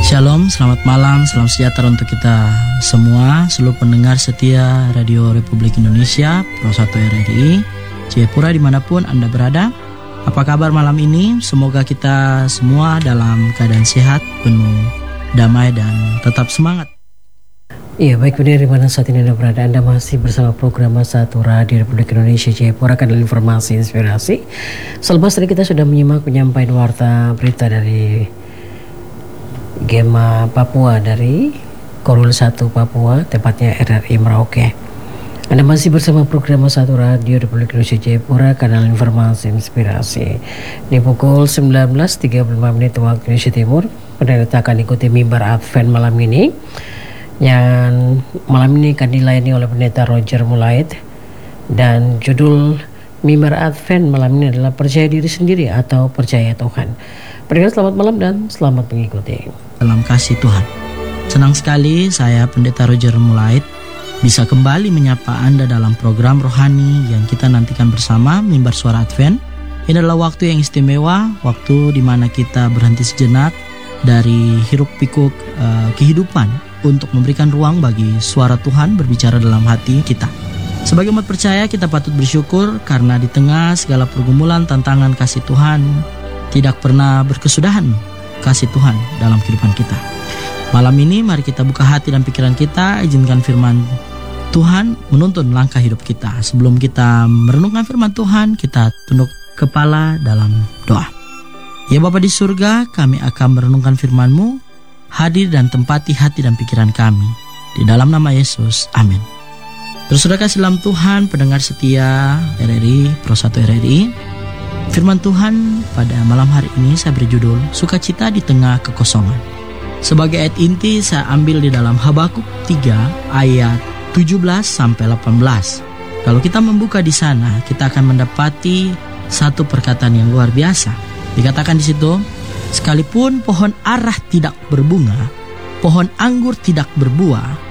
Shalom, selamat malam, salam sejahtera untuk kita semua, seluruh pendengar setia Radio Republik Indonesia, Pro 1 RRI, Jayapura dimanapun Anda berada. Apa kabar malam ini? Semoga kita semua dalam keadaan sehat, penuh damai dan tetap semangat. Iya, baik benar di mana saat ini Anda berada. Anda masih bersama program Satu Radio Republik Indonesia Jayapura, kanal informasi inspirasi. Selepas tadi kita sudah menyimak penyampaian warta berita dari Gema Papua dari Korul 1 Papua, tepatnya RRI Merauke. Anda masih bersama program Satu Radio Republik Indonesia Jayapura, kanal informasi inspirasi. Di pukul 19.35 waktu Indonesia Timur, pendeta akan ikuti mimbar Advent malam ini. Yang malam ini akan dilayani oleh pendeta Roger Mulait, dan judul mimbar Advent malam ini adalah percaya diri sendiri atau percaya Tuhan. Pendengar, selamat malam dan selamat mengikuti. Dalam kasih Tuhan, senang sekali saya pendeta Roger Mulait bisa kembali menyapa Anda dalam program rohani yang kita nantikan bersama, mimbar suara Advent. Ini adalah waktu yang istimewa, waktu di mana kita berhenti sejenak dari hiruk pikuk kehidupan untuk memberikan ruang bagi suara Tuhan berbicara dalam hati kita. Sebagai umat percaya, kita patut bersyukur karena di tengah segala pergumulan, tantangan, kasih Tuhan tidak pernah berkesudahan kasih Tuhan dalam kehidupan kita. Malam ini mari kita buka hati dan pikiran kita, izinkan firman Tuhan menuntun langkah hidup kita. Sebelum kita merenungkan firman Tuhan, kita tunduk kepala dalam doa. Ya Bapa di surga, kami akan merenungkan firman-Mu. Hadir dan tempati hati dan pikiran kami. Di dalam nama Yesus, amin. Terus saudara kasih dalam Tuhan, pendengar setia RRI, Pro 1 RRI. Firman Tuhan pada malam hari ini saya beri judul Sukacita di Tengah Kekosongan. Sebagai ayat inti saya ambil di dalam Habakuk 3 ayat 17 sampai 18. Kalau kita membuka di sana, kita akan mendapati satu perkataan yang luar biasa. Dikatakan di situ, sekalipun pohon arah tidak berbunga, pohon anggur tidak berbuah,